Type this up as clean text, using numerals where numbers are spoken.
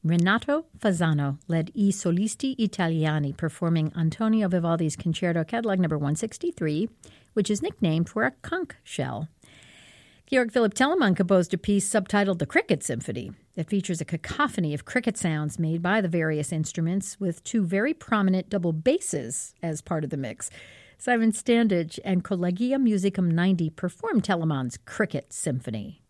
Renato Fasano led I Solisti Italiani performing Antonio Vivaldi's Concerto Catalog No. 163, which is nicknamed for a conch shell. Georg Philipp Telemann composed a piece subtitled The Cricket Symphony. It features a cacophony of cricket sounds made by the various instruments with two very prominent double basses as part of the mix. Simon Standage and Collegia Musicum 90 performed Telemann's Cricket Symphony.